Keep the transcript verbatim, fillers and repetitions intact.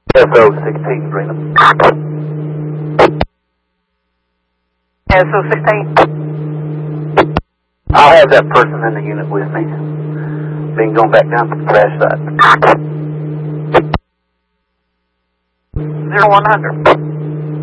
S O sixteen, Greenham. S O sixteen. I'll have that person in the unit with me. Being going back down to the crash site. Zero one hundred.